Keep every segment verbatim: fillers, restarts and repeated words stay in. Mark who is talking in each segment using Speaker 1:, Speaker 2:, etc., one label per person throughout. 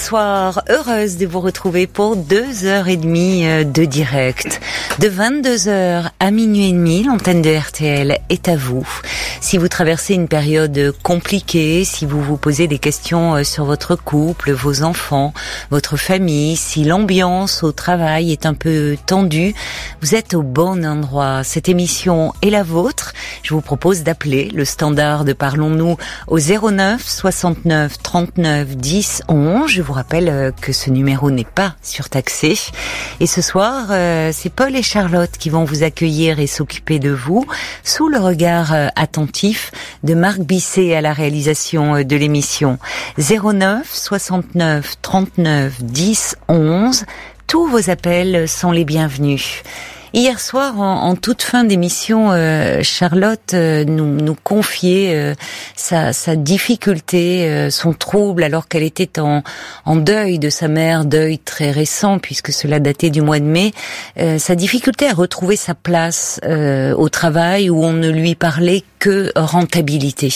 Speaker 1: bonsoir, heureuse de vous retrouver pour deux heures et demie de direct. De vingt-deux heures à minuit et demi, l'antenne de R T L est à vous. Si vous traversez une période compliquée, si vous vous posez des questions sur votre couple, vos enfants, votre famille, si l'ambiance au travail est un peu tendue, vous êtes au bon endroit. Cette émission est la vôtre. Je vous propose d'appeler le standard de Parlons-nous au zéro neuf soixante-neuf trente-neuf dix onze. Je vous rappelle que ce numéro n'est pas surtaxé. Et ce soir, euh, c'est Paul et Charlotte qui vont vous accueillir et s'occuper de vous sous le regard euh, attentif de Marc Bisset à la réalisation de l'émission. zéro neuf soixante-neuf trente-neuf dix onze. Tous vos appels sont les bienvenus. Hier soir, en, en toute fin d'émission, euh, Charlotte euh, nous, nous confiait euh, sa, sa difficulté, euh, son trouble, alors qu'elle était en, en deuil de sa mère, deuil très récent puisque cela datait du mois de mai, euh, sa difficulté à retrouver sa place euh, au travail où on ne lui parlait que rentabilité.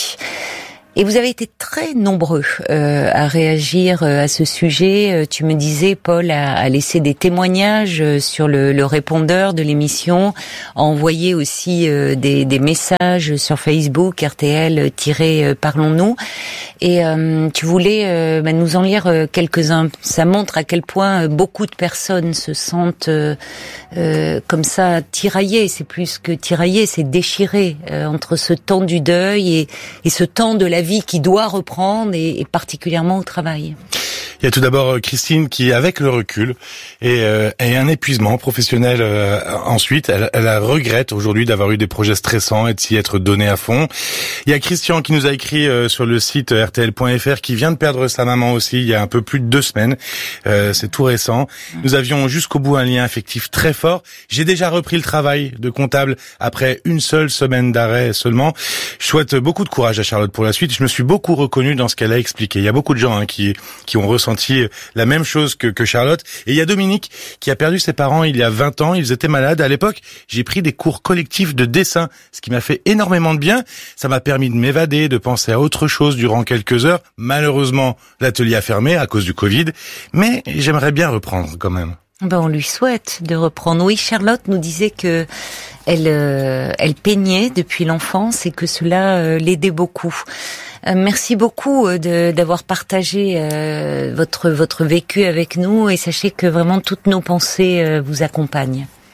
Speaker 1: Et vous avez été très nombreux euh, à réagir euh, à ce sujet. Euh, tu me disais, Paul a, a laissé des témoignages euh, sur le, le répondeur de l'émission, a envoyé aussi euh, des, des messages sur Facebook, R T L-Parlons-nous. Et euh, tu voulais euh, bah, nous en lire euh, quelques-uns. Ça montre à quel point euh, beaucoup de personnes se sentent euh, euh, comme ça tiraillées. C'est plus que tiraillées, c'est déchirées euh, entre ce temps du deuil et, et ce temps de la vie qui doit reprendre et, et particulièrement au travail.
Speaker 2: Il y a tout d'abord Christine qui, avec le recul et, euh, et un épuisement professionnel euh, ensuite, elle, elle regrette aujourd'hui d'avoir eu des projets stressants et de s'y être donné à fond. Il y a Christian qui nous a écrit euh, sur le site R T L point F R qui vient de perdre sa maman aussi il y a un peu plus de deux semaines. Euh, c'est tout récent. Nous avions jusqu'au bout un lien affectif très fort. J'ai déjà repris le travail de comptable après une seule semaine d'arrêt seulement. Je souhaite beaucoup de courage à Charlotte pour la suite. Je me suis beaucoup reconnu dans ce qu'elle a expliqué. Il y a beaucoup de gens hein, qui, qui ont ressenti la même chose que, que Charlotte. Et il y a Dominique qui a perdu ses parents il y a vingt ans. Ils étaient malades. À l'époque, j'ai pris des cours collectifs de dessin, ce qui m'a fait énormément de bien. Ça m'a permis de m'évader, de penser à autre chose durant quelques heures. Malheureusement, l'atelier a fermé à cause du Covid. Mais j'aimerais bien reprendre quand même.
Speaker 1: Ben, on lui souhaite de reprendre. Oui, Charlotte nous disait que elle, euh, elle peignait depuis l'enfance et que cela euh, l'aidait beaucoup. Euh, merci beaucoup euh, de, d'avoir partagé euh, votre votre vécu avec nous et sachez que vraiment toutes nos pensées euh, vous accompagnent.